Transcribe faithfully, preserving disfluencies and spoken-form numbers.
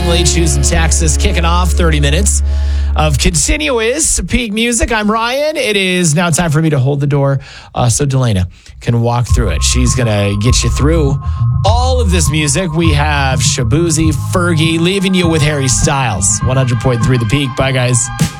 Langley, choosing Texas, kicking off thirty minutes of continuous peak music. I'm Ryan. It is now time for me to hold the door uh, so Delana can walk through it. She's going to get you through all of this music. We have Shaboozey, Fergie, leaving you with Harry Styles. one hundred point three The Peak. Bye, guys.